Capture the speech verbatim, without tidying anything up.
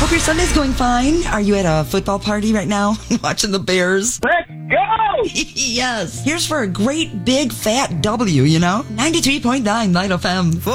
Hope your Sunday's going fine. Are you at a football party right now? Watching the Bears? Let's go! Yes. Here's for a great big fat W, you know? ninety-three point nine Light F M.